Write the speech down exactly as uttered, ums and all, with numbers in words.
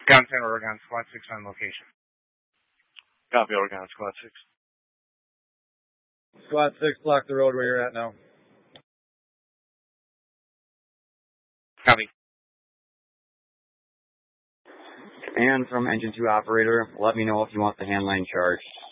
Gun ten, Oregon, Squad six on location. Copy, Oregon, Squad six. Squad six, block the road where you're at now. Copy. And from Engine two operator, let me know if you want the handline charged.